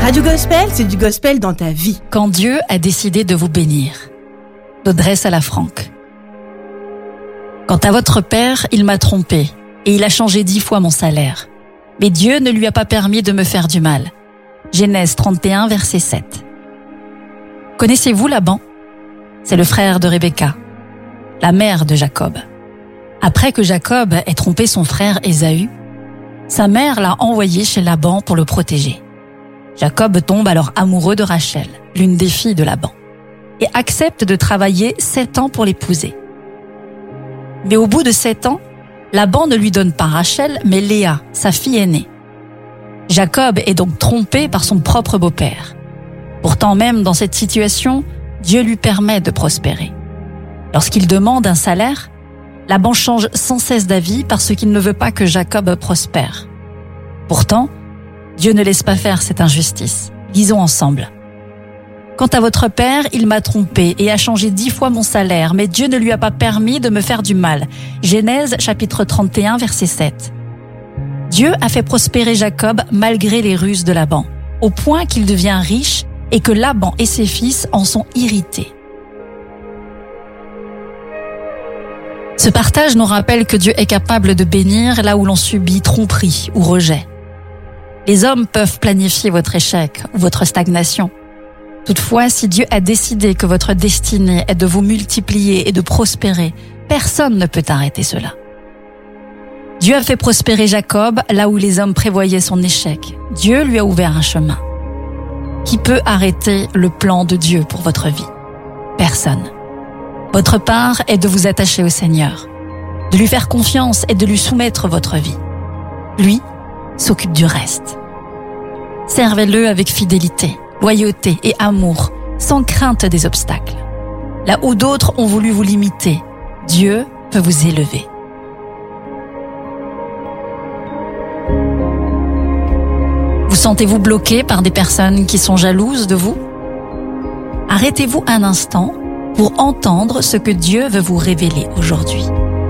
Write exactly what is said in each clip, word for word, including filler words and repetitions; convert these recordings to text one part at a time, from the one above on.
Radio Gospel, c'est du gospel dans ta vie. Quand Dieu a décidé de vous bénir, d'Audrey Salafranque. Quant à votre père, il m'a trompé et il a changé dix fois mon salaire. Mais Dieu ne lui a pas permis de me faire du mal. Genèse trente et un, verset sept. Connaissez-vous Laban ? C'est le frère de Rebecca, la mère de Jacob. Après que Jacob ait trompé son frère Ésaü, sa mère l'a envoyé chez Laban pour le protéger. Jacob tombe alors amoureux de Rachel, l'une des filles de Laban, et accepte de travailler sept ans pour l'épouser. Mais au bout de sept ans, Laban ne lui donne pas Rachel, mais Léa, sa fille aînée. Jacob est donc trompé par son propre beau-père. Pourtant, même dans cette situation, Dieu lui permet de prospérer. Lorsqu'il demande un salaire, Laban change sans cesse d'avis parce qu'il ne veut pas que Jacob prospère. Pourtant, Dieu ne laisse pas faire cette injustice. Lisons ensemble. Quant à votre père, il m'a trompé et a changé dix fois mon salaire, mais Dieu ne lui a pas permis de me faire du mal. Genèse chapitre trente et un, verset sept. Dieu a fait prospérer Jacob malgré les ruses de Laban, au point qu'il devient riche et que Laban et ses fils en sont irrités. Ce partage nous rappelle que Dieu est capable de bénir là où l'on subit tromperie ou rejet. Les hommes peuvent planifier votre échec ou votre stagnation. Toutefois, si Dieu a décidé que votre destinée est de vous multiplier et de prospérer, personne ne peut arrêter cela. Dieu a fait prospérer Jacob là où les hommes prévoyaient son échec. Dieu lui a ouvert un chemin. Qui peut arrêter le plan de Dieu pour votre vie ? Personne. Votre part est de vous attacher au Seigneur, de lui faire confiance et de lui soumettre votre vie. Lui s'occupe du reste. Servez-le avec fidélité, loyauté et amour, sans crainte des obstacles. Là où d'autres ont voulu vous limiter, Dieu peut vous élever. Vous sentez-vous bloqué par des personnes qui sont jalouses de vous ? Arrêtez-vous un instant pour entendre ce que Dieu veut vous révéler aujourd'hui.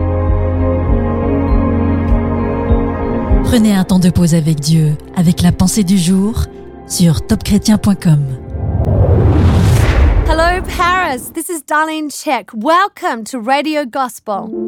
Prenez un temps de pause avec Dieu, avec la pensée du jour sur top chrétien point com. Hello Paris, this is Darlene Check. Welcome to Radio Gospel.